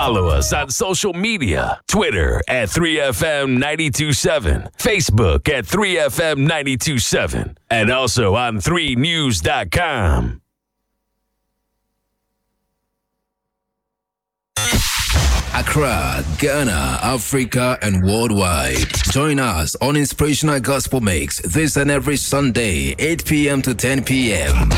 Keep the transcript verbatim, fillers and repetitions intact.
Follow us on social media. Twitter at three F M nine two seven. Facebook at three F M nine two seven. And also on three news dot com. Accra, Ghana, Africa, and worldwide. Join us on Inspirational Gospel Mix this and every Sunday, eight p.m. to ten p.m.